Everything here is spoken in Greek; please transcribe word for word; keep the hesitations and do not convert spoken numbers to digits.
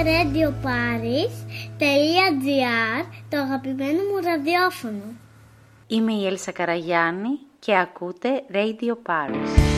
radio paris τελεία gr, το αγαπημένο μου ραδιόφωνο. Είμαι η Έλσα Καραγιάννη και ακούτε Radio Paris.